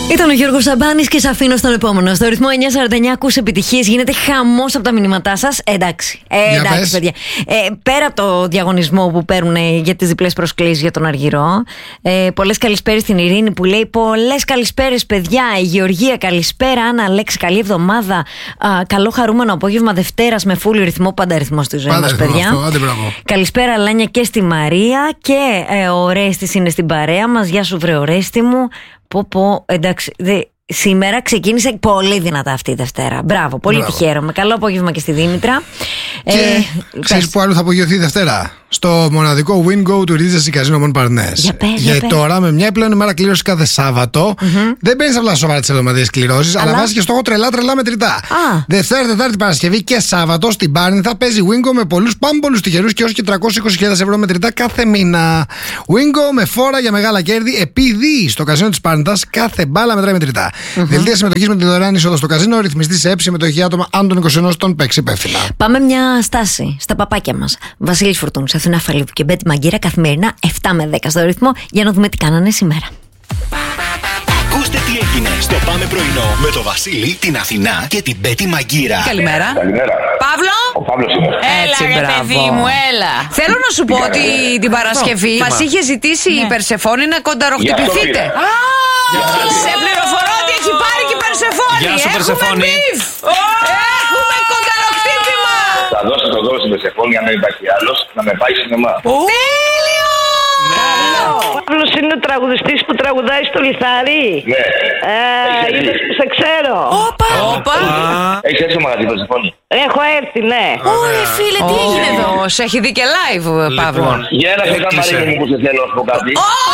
Ήταν ο Γιώργος Σαμπάνης και σε αφήνω στον επόμενο. Στο ρυθμό 949 ακούς επιτυχίες, γίνεται χαμός από τα μηνύματά σας. Εντάξει, παιδιά. Πέρα από το διαγωνισμό που παίρνουν για τις διπλές προσκλήσεις για τον Αργυρό, πολλές καλησπέρες στην Ειρήνη που λέει: πολλές καλησπέρες, παιδιά. Η Γεωργία, καλησπέρα. Άννα, Αλέξη, καλή εβδομάδα. Καλό χαρούμενο απόγευμα Δευτέρας με φούλη ρυθμό. Πάντα ρυθμό στη ζωή μας, παιδιά. Καλησπέρα, Λάνια, και στη Μαρία. Και ο Ορέστης είναι στην παρέα μας. Γεια σου, βρε Ορέστη μου. Εντάξει, σήμερα ξεκίνησε πολύ δυνατά αυτή η Δευτέρα. Μπράβο, πολύ τη χαίρομαι. Καλό απόγευμα και στη Δήμητρα. Και ξέρεις που άλλο θα απογειωθεί η Δευτέρα? Στο μοναδικό Wingo του Regency Casino Mon Parnasse. Για τώρα, με μια πλέον ημέρα κλήρωση κάθε Σάββατο, δεν παίρνεις απλά σοβαρά τις εβδομαδιαίες κληρώσεις, αλλά βάζεις και στόχο τρελά μετρητά. Δευτέρα, Τετάρτη, Παρασκευή και Σάββατο στην Πάρνηθα παίζει Wingo με πολλούς πάμπολους τυχερούς και έως και 320.000 ευρώ μετρητά κάθε μήνα. Wingo με φόρα για μεγάλα κέρδη, επειδή στο καζίνο της Πάρνηθας κάθε μπάλα μετράει μετρητά. Δελτία συμμετοχής με τη δωρεάν είσοδο στο καζίνο, ρυθμιστή σε συμμετοχή άτομα άνω των 21 ετών, παίξει υπεύθυνα. Πάμε μια στάση στα παπάκια μας. Βασίλης Φουρτούνης, Αθηνά Φαλίπου και Μπέτη Μαγκύρα, καθημερινά 7 με 10 στο ρυθμό, για να δούμε τι κάνανε σήμερα. Ακούστε τι έγινε στο Πάμε Πρωινό με το Βασίλη, την Αθηνά και την Μπέτη Μαγκύρα. Καλημέρα. Παύλο. Ο Παύλος είναι. Έλα, ρε παιδί μου, έλα. Θέλω να σου πω ότι την Παρασκευή μας είχε ζητήσει η Περσεφόνη να κονταροχτυπηθείτε. Σε πληροφορώ ότι έχει πάρει και η Περσεφόνη. Γεια σου, Περσεφόνη. Έχουμε κονταροχτύπημα. Θα δώσω το δώρο στην Περσεφόνη, αν δεν υπάρχει άλλος, να με πάει σινεμά. Τέλειο! Ο Παύλος είναι ο τραγουδιστής που τραγουδάει στο Λιθάρι. Ναι. Είδες που σε ξέρω. Όπα. Έχεις έρθει στο μαγαζί, Περσεφόνη? Έχω έρθει, ναι. Ωραία, φίλε, τι έγινε εδώ? Σε έχει δει και live, Παύλο. Για ένα στο καμαρίνι μου που σε θέλω να σου πω κάτι.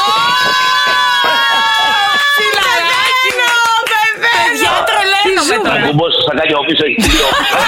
Παιδιά, τρελαίνομαι τώρα. Θα κουμπώσει στο σακάκι από πίσω, έχει δύο.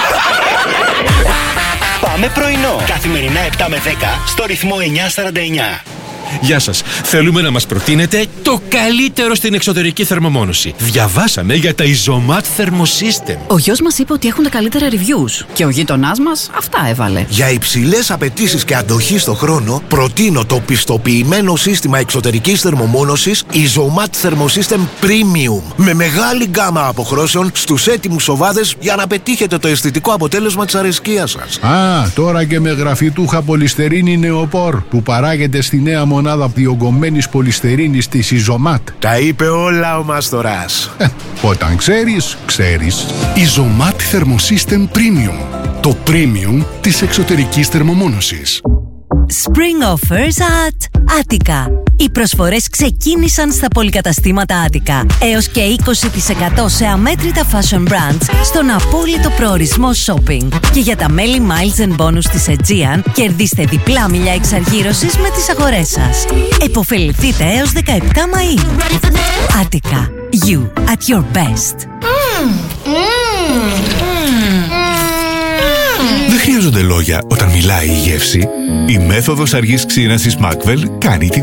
Πάμε Πρωινό. Καθημερινά 7 με 10 στο ρυθμό 949. Γεια σας. Θέλουμε να μας προτείνετε το καλύτερο στην εξωτερική θερμομόνωση. Διαβάσαμε για τα Isomat Thermosystem. Ο γιος μας είπε ότι έχουν τα καλύτερα reviews. Και ο γείτονάς μας αυτά έβαλε. Για υψηλές απαιτήσεις και αντοχή στο χρόνο, προτείνω το πιστοποιημένο σύστημα εξωτερικής θερμομόνωσης Isomat Thermosystem Premium. Με μεγάλη γκάμα αποχρώσεων στους έτοιμους σοβάδες για να πετύχετε το αισθητικό αποτέλεσμα της αρεσκίας σας. Τώρα και με γραφιτούχα πολυστερίνη νεοπόρ που παράγεται στη νέα μονάδα διογκωμένης πολυστερίνης της Isomat. Τα είπε όλα ο Μάστορας. Όταν ξέρεις, ξέρεις. Isomat Thermosystem Premium. Το premium της εξωτερικής θερμομόνωσης. Spring offers at Attica. Οι προσφορές ξεκίνησαν στα πολυκαταστήματα Attica. Έως και 20% σε αμέτρητα fashion brands στον απόλυτο προορισμό shopping. Και για τα μέλη Miles and Bonus της Aegean, κερδίστε διπλά μίλια εξαργύρωσης με τις αγορές σας. Εποφεληθείτε έως 17 Μαΐου. Attica. You at your best. Δεν χρειάζονται λόγια όταν μιλάει η γεύση. Η μέθοδος αργής ξύρανσης Macvel κάνει τη